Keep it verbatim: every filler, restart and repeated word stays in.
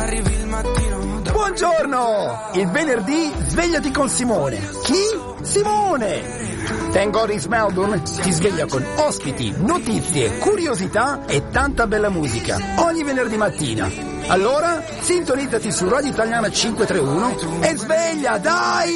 arrivi il mattino. Buongiorno! Il venerdì svegliati con Simone. Chi? Simone! Tengoris Melbourne ti sveglia con ospiti, notizie, curiosità e tanta bella musica ogni venerdì mattina. Allora, sintonizzati su Radio Italiana cinquecentotrentuno e sveglia, dai!